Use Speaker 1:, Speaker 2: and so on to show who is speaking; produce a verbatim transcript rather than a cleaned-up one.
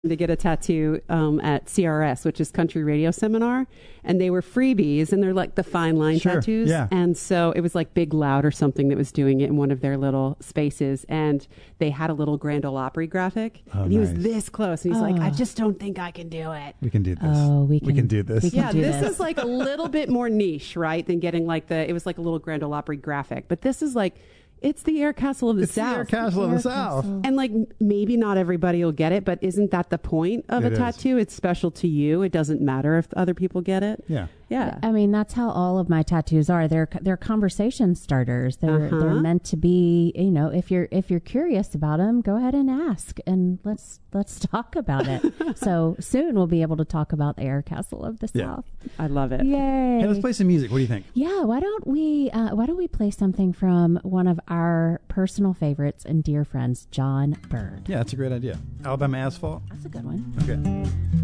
Speaker 1: to get a tattoo um, at C R S, which is Country Radio Seminar, and they were freebies, and they're like the fine line
Speaker 2: Sure,
Speaker 1: tattoos.
Speaker 2: yeah.
Speaker 1: And so it was like Big Loud or something that was doing it in one of their little spaces, and they had a little Grand Ole Opry graphic,
Speaker 2: Oh,
Speaker 1: and he was
Speaker 2: nice.
Speaker 1: this close, and he's
Speaker 3: Oh.
Speaker 1: like, I just don't think I can do it.
Speaker 2: We can do this.
Speaker 3: Oh, we can-
Speaker 2: do this.
Speaker 3: we can
Speaker 1: Yeah,
Speaker 3: do
Speaker 1: this
Speaker 3: this.
Speaker 1: is like a little bit more niche, right, than getting like the, it was like a little Grand Ole Opry graphic, but this is like, it's the Air Castle of the
Speaker 2: It's the
Speaker 1: South.
Speaker 2: Air Castle of the
Speaker 3: Air
Speaker 2: South.
Speaker 3: Castle.
Speaker 1: And like m- maybe not everybody will get it, but isn't that the point of
Speaker 2: It
Speaker 1: a
Speaker 2: is.
Speaker 1: tattoo? It's special to you. It doesn't matter if other people get it.
Speaker 2: Yeah.
Speaker 1: Yeah.
Speaker 3: I mean, that's how all of my tattoos are. They're they're conversation starters. They're
Speaker 1: Uh-huh.
Speaker 3: they're meant to be. You know, if you're if you're curious about them, go ahead and ask, and let's let's talk about it. So soon we'll be able to talk about the Air Castle of the
Speaker 2: Yeah.
Speaker 3: South.
Speaker 1: I love it.
Speaker 3: Yay!
Speaker 2: Hey, let's play some music. What do you think?
Speaker 3: Yeah, why don't we uh, why don't we play something from one of our personal favorites and dear friends, John Bird.
Speaker 2: Yeah, that's a great idea. Alabama Asphalt.
Speaker 3: That's a good one.
Speaker 2: Okay.